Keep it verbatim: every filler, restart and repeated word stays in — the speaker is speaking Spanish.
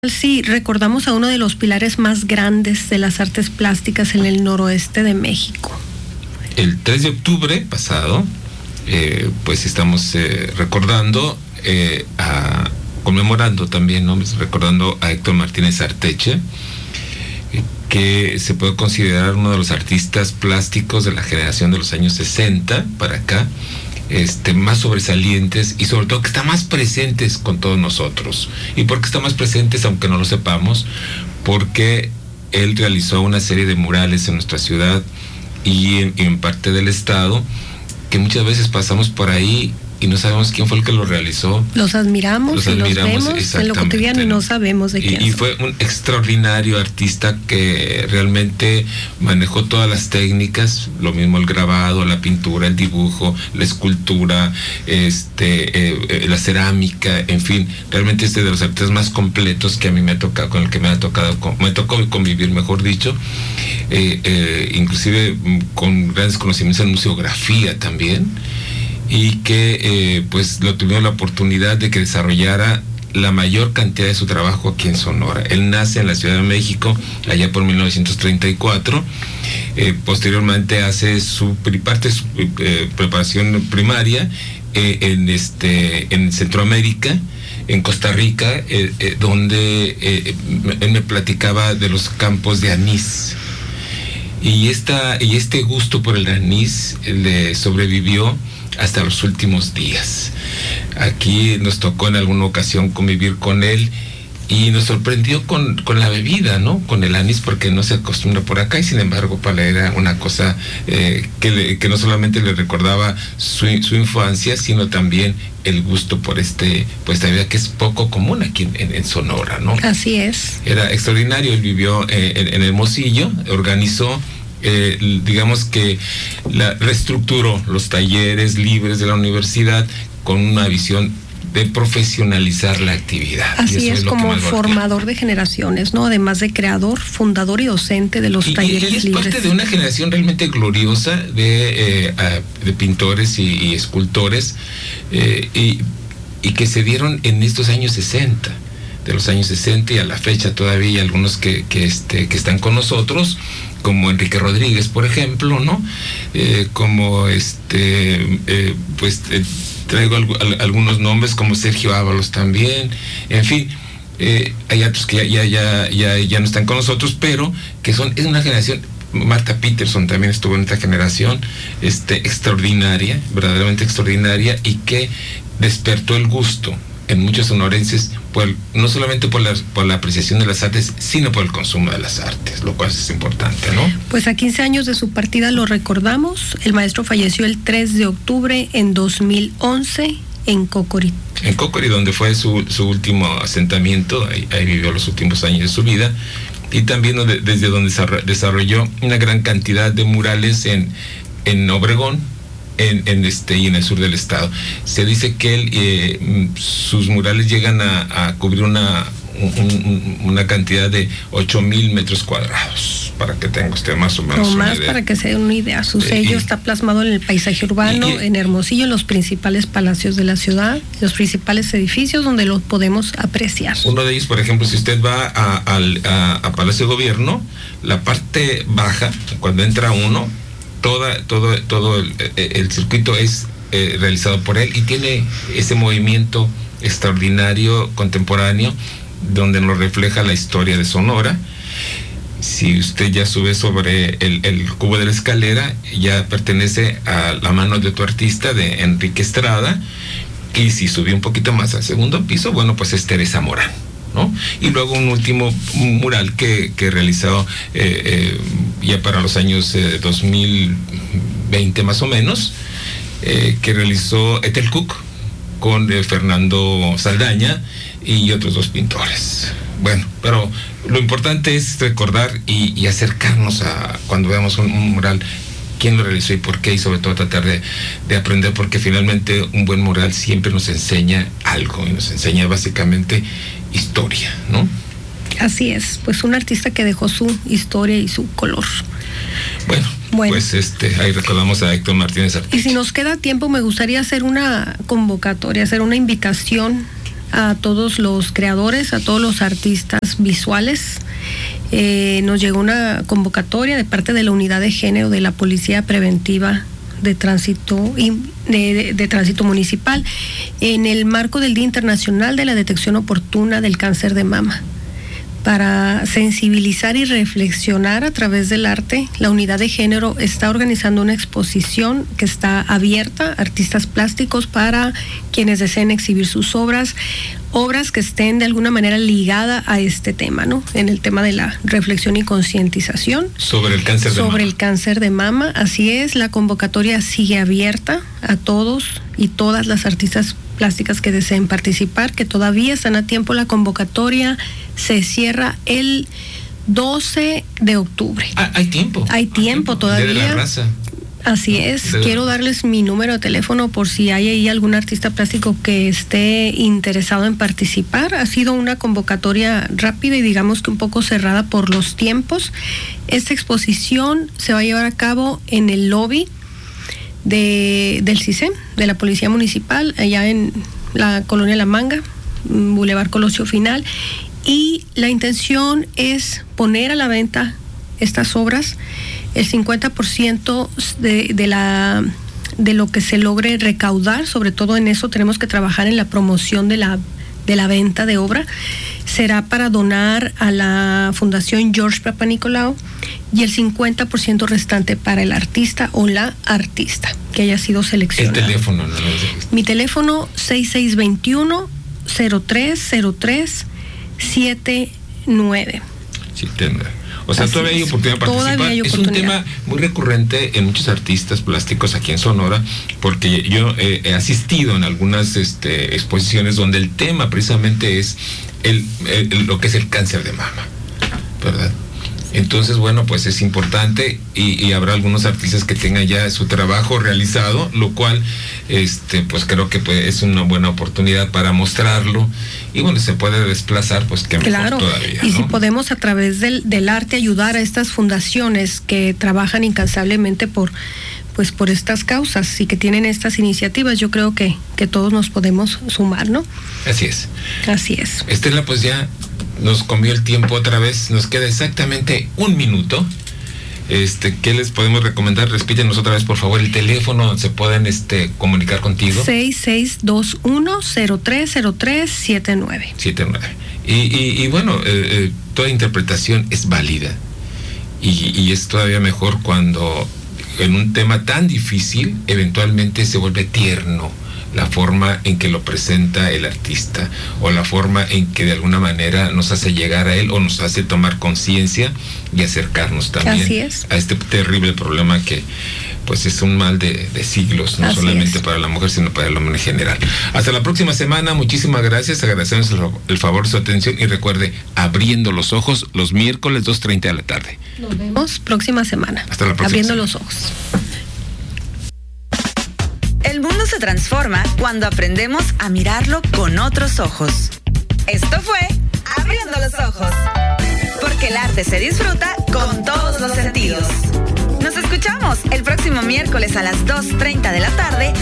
Sí, recordamos a uno de los pilares más grandes de las artes plásticas en el noroeste de México. El tres de octubre pasado, eh, pues estamos eh, recordando, eh, a, conmemorando también, ¿no? Recordando a Héctor Martínez Arteche, eh, que se puede considerar uno de los artistas plásticos de la generación de los años sesenta para acá, Este, más sobresalientes y sobre todo que están más presentes con todos nosotros. ¿Y por qué están más presentes aunque no lo sepamos? Porque él realizó una serie de murales en nuestra ciudad y en, y en parte del estado que muchas veces pasamos por ahí y no sabemos quién fue el que lo realizó. Los admiramos, los, admiramos, los vemos en lo cotidiano y no sabemos de quién. Y, y fue un extraordinario artista que realmente manejó todas las técnicas, lo mismo el grabado, la pintura, el dibujo, la escultura, este, eh, la cerámica, en fin, realmente es de los artistas más completos que a mí me ha tocado, con el que me ha tocado, me tocó convivir, mejor dicho, eh, eh, inclusive con grandes conocimientos en museografía también. Y que eh, pues lo tuvimos la oportunidad de que desarrollara la mayor cantidad de su trabajo aquí en Sonora. Él nace en la Ciudad de México allá por mil novecientos treinta y cuatro, eh, posteriormente hace su parte de su eh, preparación primaria eh, en este en Centroamérica, en Costa Rica, eh, eh, donde eh, él me platicaba de los campos de anís. Y esta y este gusto por el anís le sobrevivió hasta los últimos días. Aquí nos tocó en alguna ocasión convivir con él y nos sorprendió con, con la bebida, ¿no? Con el anís, porque no se acostumbra por acá y sin embargo para él era una cosa eh, que, le, que no solamente le recordaba su, su infancia, sino también el gusto por este, pues esta bebida que es poco común aquí en, en, en Sonora, ¿no? Así es. Era extraordinario. Él vivió eh, en, en Hermosillo, organizó Eh, digamos que la reestructuró los talleres libres de la universidad con una visión de profesionalizar la actividad. Así es, es como formador de generaciones, ¿no? Además de creador, fundador y docente de los y, talleres y es libres. Es parte de una generación realmente gloriosa de, eh, de pintores y, y escultores eh, y, y que se dieron en estos años sesenta, de los años sesenta y a la fecha todavía hay algunos que, que, este, que están con nosotros, como Enrique Rodríguez, por ejemplo, ¿no? Eh, como este, eh, pues eh, traigo al, al, algunos nombres como Sergio Ábalos también, en fin, eh, hay otros que ya, ya, ya, ya no están con nosotros, pero que son, es una generación. Marta Peterson también estuvo en esta generación, este, extraordinaria, verdaderamente extraordinaria, y que despertó el gusto en muchos sonorenses, por, no solamente por la, por la apreciación de las artes, sino por el consumo de las artes, lo cual es importante, ¿no? Pues a quince años de su partida lo recordamos. El maestro falleció el tres de octubre en dos mil once en Cocori. En Cocori, donde fue su, su último asentamiento, ahí, ahí vivió los últimos años de su vida, y también de, desde donde desarrolló una gran cantidad de murales en, en Obregón, En, en este y en el sur del estado. Se dice que él, eh, sus murales llegan a, a cubrir una, un, una cantidad de ocho mil metros cuadrados, para que tenga usted más o menos o una más idea. Para que se dé una idea. Su sello eh, está plasmado en el paisaje urbano, y, y, en Hermosillo, en los principales palacios de la ciudad, los principales edificios donde los podemos apreciar. Uno de ellos, por ejemplo, si usted va a, a, a, a Palacio de Gobierno, la parte baja, cuando entra uno, Toda, todo, todo el, el circuito es eh, realizado por él y tiene ese movimiento extraordinario, contemporáneo, donde nos refleja la historia de Sonora. Si usted ya sube sobre el, el cubo de la escalera, ya pertenece a la mano de otro artista, de Enrique Estrada, y si sube un poquito más al segundo piso, bueno, pues es Teresa Morán, ¿no? Y luego un último mural que, que he realizado eh, eh, ya para los años eh, dos mil veinte más o menos, eh, que realizó Ethel Cook con eh, Fernando Saldaña y otros dos pintores. Bueno, pero lo importante es recordar y, y acercarnos a cuando veamos un, un mural, quién lo realizó y por qué, y sobre todo tratar de, de aprender, porque finalmente un buen mural siempre nos enseña algo y nos enseña básicamente historia, ¿no? Así es, pues un artista que dejó su historia y su color. Bueno, bueno, pues este, ahí recordamos a Héctor Martínez Arteche. Y si nos queda tiempo, me gustaría hacer una convocatoria, hacer una invitación a todos los creadores, a todos los artistas visuales. Eh, nos llegó una convocatoria de parte de la Unidad de Género de la Policía Preventiva de Tránsito y de, de, de Tránsito Municipal en el marco del Día Internacional de la Detección Oportuna del Cáncer de Mama. Para sensibilizar y reflexionar a través del arte, la Unidad de Género está organizando una exposición que está abierta a artistas plásticos para quienes deseen exhibir sus obras, obras que estén de alguna manera ligadas a este tema, ¿no? En el tema de la reflexión y concientización. Sobre el cáncer de sobre mama. Sobre el cáncer de mama, así es, la convocatoria sigue abierta a todos y todas las artistas plásticas que deseen participar, que todavía están a tiempo. La convocatoria se cierra el doce de octubre. Ah, hay tiempo. Hay tiempo todavía. De la raza. Así es. Quiero darles mi número de teléfono por si hay ahí algún artista plástico que esté interesado en participar. Ha sido una convocatoria rápida y digamos que un poco cerrada por los tiempos. Esta exposición se va a llevar a cabo en el lobby de del CISEM, de la Policía Municipal, allá en la Colonia La Manga, Boulevard Colosio Final, y la intención es poner a la venta estas obras. El cincuenta por ciento de, de la de lo que se logre recaudar, sobre todo en eso tenemos que trabajar en la promoción de la de la venta de obra, será para donar a la Fundación George Papanicolaou, y el cincuenta por ciento restante para el artista o la artista que haya sido seleccionado. El teléfono, ¿no? Mi teléfono seis seis dos uno, cero tres cero tres siete nueve. siete nueve. O sea, Así todavía hay es. oportunidad de participar. Todavía hay es un oportunidad. tema muy recurrente en muchos artistas plásticos aquí en Sonora, porque yo eh, he asistido en algunas este, exposiciones donde el tema precisamente es el, el, lo que es el cáncer de mama, ¿verdad? Entonces, bueno, pues es importante y, y habrá algunos artistas que tengan ya su trabajo realizado, lo cual, este, pues creo que pues, es una buena oportunidad para mostrarlo y bueno, se puede desplazar, pues que mejor claro, todavía, y ¿no? si podemos a través del, del arte ayudar a estas fundaciones que trabajan incansablemente por pues por estas causas y que tienen estas iniciativas, yo creo que, que todos nos podemos sumar, ¿no? Así es. Así es. Estela, pues ya nos comió el tiempo otra vez, nos queda exactamente un minuto. Este, ¿qué les podemos recomendar? Repítenos otra vez, por favor, el teléfono donde se pueden este, comunicar contigo. seis seis dos uno, cero tres cero tres siete nueve. siete nueve. Y, y, y bueno, eh, eh, toda interpretación es válida y, y es todavía mejor cuando en un tema tan difícil eventualmente se vuelve tierno la forma en que lo presenta el artista o la forma en que de alguna manera nos hace llegar a él o nos hace tomar conciencia y acercarnos también Así es. a este terrible problema que pues es un mal de, de siglos, no Así solamente es. para la mujer sino para el hombre en general. Hasta la próxima semana, muchísimas gracias, agradecemos el, el favor de su atención y recuerde, abriendo los ojos los miércoles dos treinta de la tarde. Nos vemos próxima semana. Hasta la próxima Abriendo semana. los ojos. El mundo se transforma cuando aprendemos a mirarlo con otros ojos. Esto fue Abriendo los Ojos. Porque el arte se disfruta con todos los sentidos. Nos escuchamos el próximo miércoles a las dos treinta de la tarde